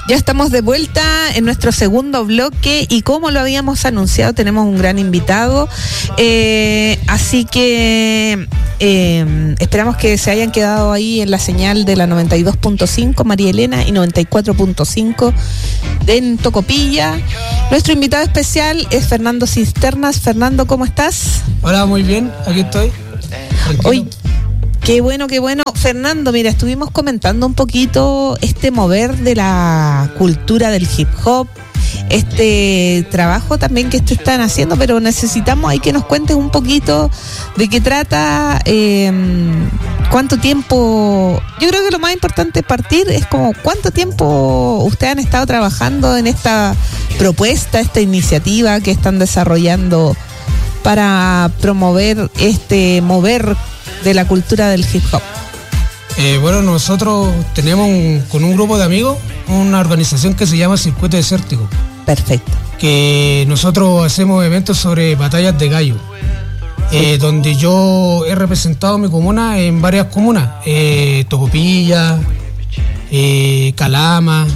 Ya estamos de vuelta en nuestro segundo bloque y como lo habíamos anunciado tenemos un gran invitado, así que esperamos que se hayan quedado ahí en la señal de la 92.5 María Elena y 94.5 en Tocopilla. Nuestro invitado especial es Fernando Cisternas. Fernando, ¿cómo estás? Hola, muy bien, aquí estoy. Hoy, qué bueno. Fernando, mira, estuvimos comentando un poquito este mover de la cultura del hip hop, este trabajo también que están haciendo, pero necesitamos ahí que nos cuentes un poquito de qué trata, cuánto tiempo. Yo creo que lo más importante partir es como cuánto tiempo ustedes han estado trabajando en esta propuesta, esta iniciativa que están desarrollando para promover este mover de la cultura del hip hop. Bueno, nosotros tenemos con un grupo de amigos una organización que se llama Circuito Desértico. Perfecto. Que nosotros hacemos eventos sobre batallas de gallo, donde yo he representado mi comuna en varias comunas, Tocopilla, Calama,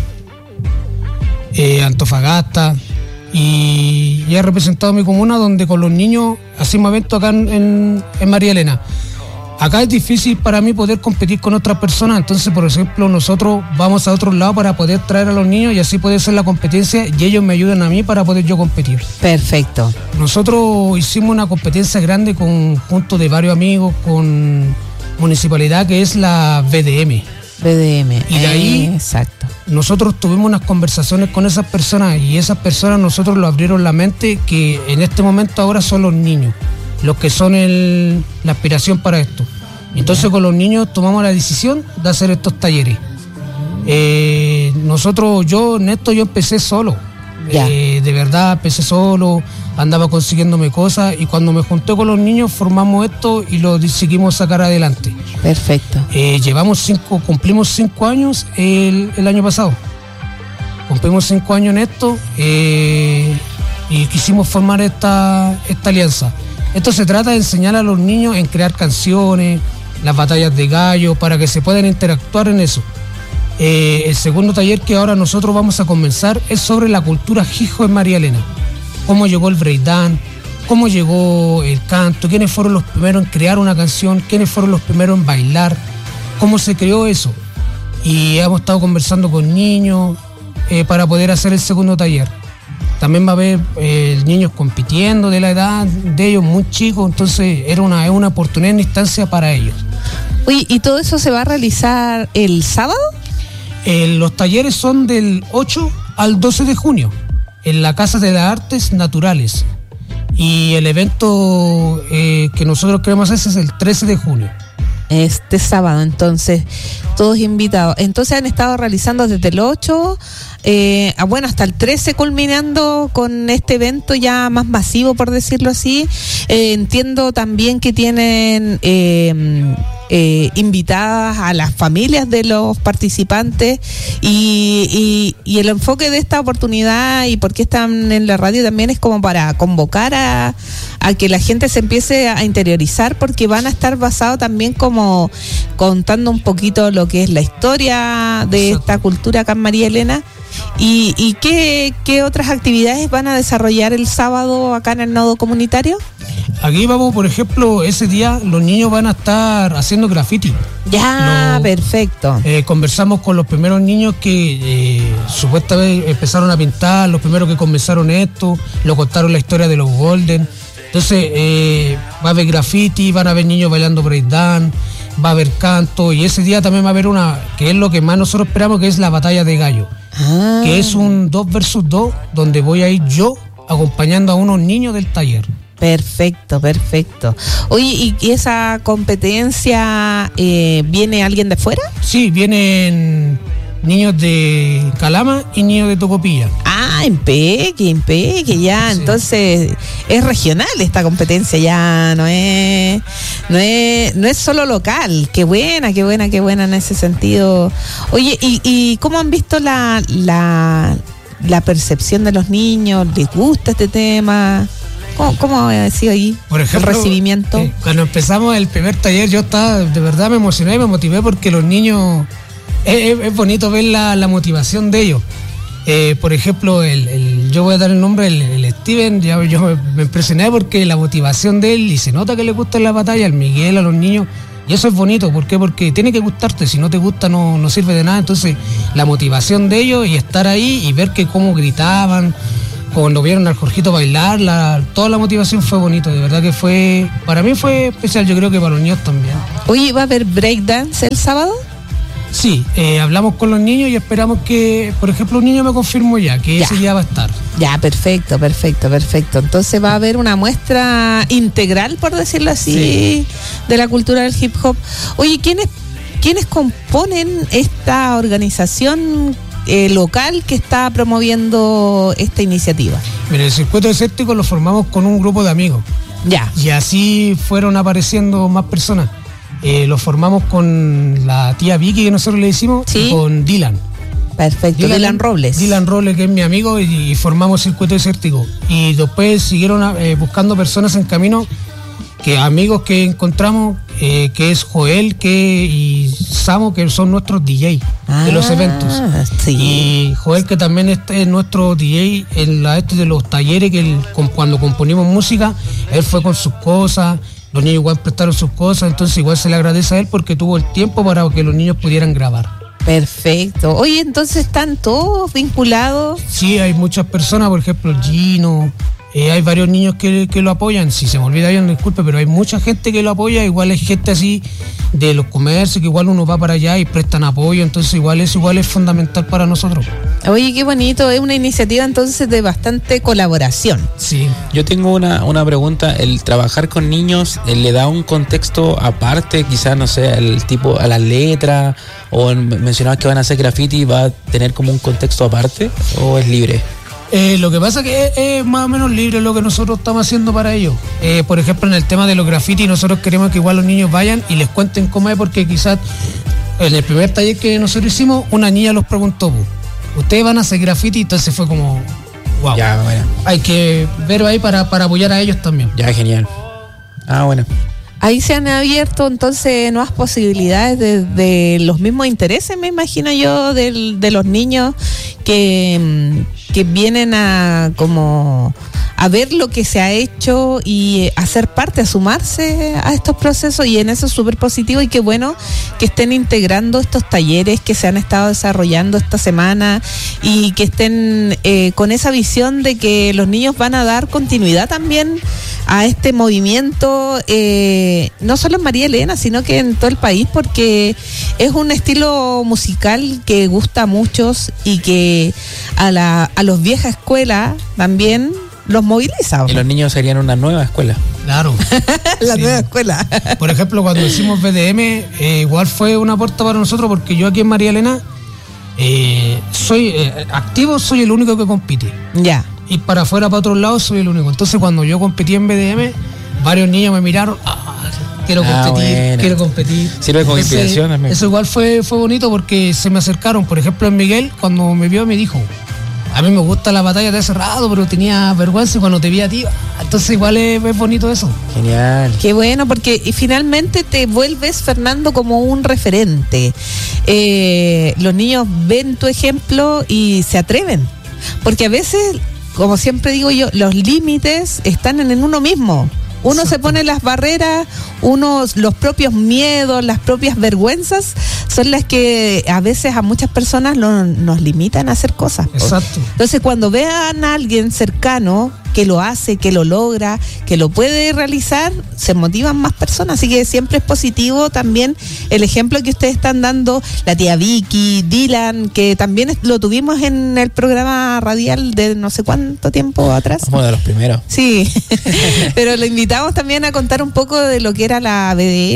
Antofagasta, y he representado mi comuna donde con los niños hacemos eventos acá en María Elena. Acá es difícil para mí poder competir con otras personas, entonces, por ejemplo, nosotros vamos a otros lados para poder traer a los niños y así poder ser la competencia y ellos me ayudan a mí para poder yo competir. Perfecto. Nosotros hicimos una competencia grande junto de varios amigos con municipalidad que es la BDM. Y de ahí, exacto, nosotros tuvimos unas conversaciones con esas personas y esas personas nosotros lo abrieron la mente que en este momento ahora son los niños los que son la aspiración para esto. Entonces con los niños tomamos la decisión de hacer estos talleres. Yo empecé solo. De verdad empecé solo, andaba consiguiéndome cosas y cuando me junté con los niños formamos esto y lo seguimos sacar adelante. Perfecto. Cumplimos 5 años el año pasado. Cumplimos 5 años en esto y quisimos formar esta alianza. Esto se trata de enseñar a los niños en crear canciones, las batallas de gallo, para que se puedan interactuar en eso. El segundo taller que ahora nosotros vamos a comenzar es sobre la cultura hijo en María Elena. Cómo llegó el breakdance, cómo llegó el canto, quiénes fueron los primeros en crear una canción, quiénes fueron los primeros en bailar, cómo se creó eso. Y hemos estado conversando con niños para poder hacer el segundo taller. También va a haber niños compitiendo de la edad de ellos, muy chicos, entonces es una oportunidad, una instancia para ellos. Oye, ¿y todo eso se va a realizar el sábado? Los talleres son del 8 al 12 de junio, en la Casa de las Artes Naturales. Y el evento que nosotros queremos hacer es el 13 de junio. Este sábado, entonces, todos invitados. Entonces han estado realizando desde el 8, hasta el 13, culminando con este evento ya más masivo, por decirlo así. Entiendo también que tienen invitadas a las familias de los participantes y el enfoque de esta oportunidad y por qué están en la radio también es como para convocar a que la gente se empiece a interiorizar, porque van a estar basados también como contando un poquito lo que es la historia de esta cultura acá en María Elena. ¿Y qué otras actividades van a desarrollar el sábado acá en el nodo comunitario? Aquí vamos, por ejemplo, ese día los niños van a estar haciendo graffiti. Perfecto. Conversamos con los primeros niños que supuestamente empezaron a pintar, los primeros que comenzaron esto, lo contaron la historia de los Golden. Entonces va a haber graffiti, van a haber niños bailando breakdance, va a haber canto y ese día también va a haber una, que es lo que más nosotros esperamos, que es la batalla de gallo. Que es un 2 versus 2 donde voy a ir yo acompañando a unos niños del taller. Perfecto. Oye, ¿y esa competencia viene alguien de fuera? Sí, vienen niños de Calama y niños de Tocopilla. Impeque, ya. Sí. Entonces es regional esta competencia, ya no es solo local. Qué buena en ese sentido. Oye, ¿y cómo han visto la percepción de los niños? ¿Les gusta este tema? ¿Cómo ha sido ahí, por ejemplo, el recibimiento? Cuando empezamos el primer taller yo de verdad me emocioné y me motivé porque los niños es bonito ver la motivación de ellos. Por ejemplo, yo voy a dar el nombre, el Steven, yo me impresioné porque la motivación de él, y se nota que le gusta la batalla, al Miguel, a los niños, y eso es bonito. ¿Por qué? Porque tiene que gustarte, si no te gusta no sirve de nada. Entonces, la motivación de ellos y estar ahí y ver que cómo gritaban, cuando vieron al Jorgito bailar, toda la motivación fue bonito, de verdad que para mí fue especial, yo creo que para los niños también. Oye, ¿va a haber breakdance el sábado? Sí, hablamos con los niños y esperamos que, por ejemplo, un niño me confirmó ya que ese día va a estar. Ya, perfecto. Entonces va a haber una muestra integral, por decirlo así, de la cultura del hip hop. Oye, ¿quiénes componen esta organización local que está promoviendo esta iniciativa? Mira, el circuito desértico lo formamos con un grupo de amigos. Ya. Y así fueron apareciendo más personas. Lo formamos con la tía Vicky, que nosotros le decimos, y con Dylan. Perfecto, Dylan Robles. Dylan Robles, que es mi amigo, y formamos Circuito Desértico. Y después siguieron buscando personas en camino, amigos que encontramos, que es Joel y Samo, que son nuestros DJ de los eventos. Sí. Y Joel, que también es nuestro DJ de los talleres, que cuando componimos música, él fue con sus cosas. Los niños igual prestaron sus cosas, entonces igual se le agradece a él porque tuvo el tiempo para que los niños pudieran grabar. Perfecto. Oye, entonces ¿están todos vinculados? Sí, hay muchas personas, por ejemplo, Gino, hay varios niños que lo apoyan. Si se me olvida bien, disculpe, pero hay mucha gente que lo apoya. Igual hay gente así de los comercios que igual uno va para allá y prestan apoyo, entonces igual es fundamental para nosotros. Oye, qué bonito, es una iniciativa entonces de bastante colaboración. Sí. Yo tengo una pregunta. ¿El trabajar con niños le da un contexto aparte, quizás, no sé, el tipo a las letras, o mencionabas que van a hacer graffiti, va a tener como un contexto aparte, o es libre? Lo que pasa es que es más o menos libre lo que nosotros estamos haciendo para ellos. Por ejemplo, en el tema de los grafitis, nosotros queremos que igual los niños vayan y les cuenten cómo es, porque quizás en el primer taller que nosotros hicimos, una niña los preguntó, ¿ustedes van a hacer graffiti? Entonces fue como, wow. Ya, bueno. Hay que verlo ahí para apoyar a ellos también. Ya, genial. Bueno. Ahí se han abierto entonces nuevas posibilidades de los mismos intereses, me imagino yo, de los niños que vienen a ver lo que se ha hecho y a ser parte, a sumarse a estos procesos, y en eso es súper positivo, y qué bueno que estén integrando estos talleres que se han estado desarrollando esta semana y que estén con esa visión de que los niños van a dar continuidad también a este movimiento, no solo en María Elena, sino que en todo el país, porque es un estilo musical que gusta a muchos y que a los vieja escuela también los moviliza. Y los niños serían una nueva escuela. Claro. La nueva escuela. Por ejemplo, cuando hicimos BDM, igual fue un aporte para nosotros, porque yo aquí en María Elena soy activo, soy el único que compite. Ya. Y para afuera, para otros lados, soy el único. Entonces, cuando yo competí en BDM, varios niños me miraron, quiero competir. Sirve como inspiración. Eso igual fue bonito, porque se me acercaron. Por ejemplo, en Miguel, cuando me vio, me dijo, a mí me gusta la batalla de hace rato, pero tenía vergüenza, y cuando te vi a ti, entonces igual es bonito eso. Genial. Qué bueno, porque finalmente te vuelves, Fernando, como un referente. Los niños ven tu ejemplo y se atreven, porque a veces, como siempre digo yo, los límites están en uno mismo. Uno se pone las barreras, los propios miedos, las propias vergüenzas son las que a veces a muchas personas nos limitan a hacer cosas. Exacto. Entonces, cuando vean a alguien cercano que lo hace, que lo logra, que lo puede realizar, se motivan más personas. Así que siempre es positivo también el ejemplo que ustedes están dando, la tía Vicky, Dylan, que también lo tuvimos en el programa radial de no sé cuánto tiempo atrás. Uno de los primeros. Sí, pero lo invitamos también a contar un poco de lo que era la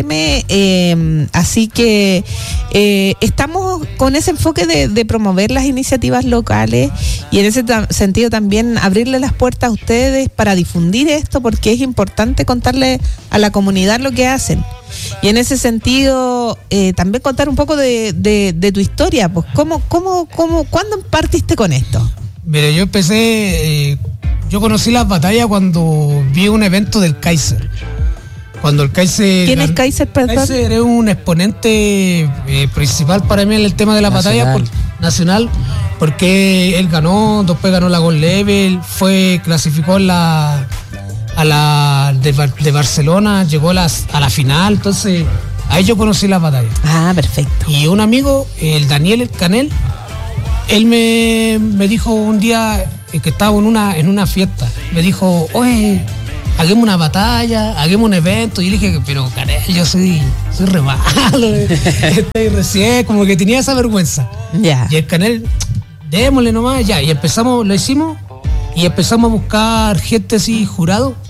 BDM, así que estamos con ese enfoque de promover las iniciativas locales, y en ese sentido también abrirle las puertas a ustedes para difundir esto, porque es importante contarle a la comunidad lo que hacen. Y en ese sentido también contar un poco de tu historia, pues ¿cuándo partiste con esto? Mira, yo empecé, yo conocí las batallas cuando vi un evento del Kaiser. Cuando el Kaiser... ¿Quién es Kaiser, perdón? Kaiser es un exponente principal para mí en el tema de la batalla nacional, porque él ganó, después ganó la Gold Level, clasificó a la de Barcelona, llegó a la final, entonces ahí yo conocí la batalla. Ah, perfecto. Y un amigo, el Daniel Canel, él me dijo un día que estaba en una fiesta, me dijo, oye, hagamos una batalla, hagamos un evento. Y yo le dije, pero Canel, yo soy re malo, estoy recién, como que tenía esa vergüenza. Ya. Y el Canel, démosle nomás, ya. Y empezamos, lo hicimos, y empezamos a buscar gente así, jurado,